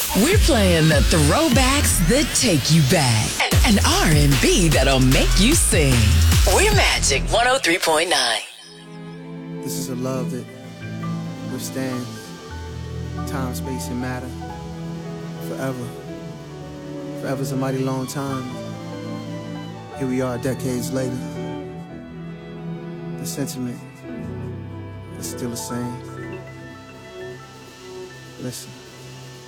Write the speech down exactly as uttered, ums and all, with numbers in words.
We're playing the throwbacks that take you back and R and B that'll make you sing. We're Magic one oh three point nine. This is a love that withstands time, space, and matter forever. Forever's a mighty long time. Here we are decades later. The sentiment is still the same. Listen.